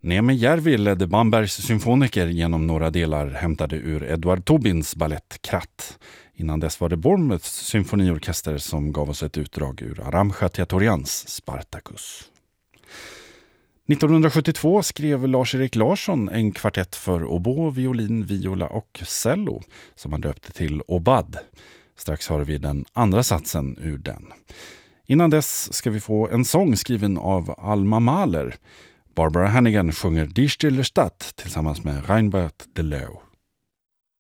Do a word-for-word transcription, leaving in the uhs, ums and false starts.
Neeme Järvi ledde Bambergs symfoniker genom några delar hämtade ur Edward Tobins ballett Kratt. Innan dess var det Bournemouths symfoniorkester som gav oss ett utdrag ur Aram Khatiatorians Spartacus. nittonhundrasjuttiotvå skrev Lars-Erik Larsson en kvartett för oboe, violin, viola och cello som han döpte till Obad. Strax har vi den andra satsen ur den. Innan dess ska vi få en sång skriven av Alma Mahler. Barbara Hannigan sjunger Die Stille Stadt tillsammans med Reinbert de Leeuw.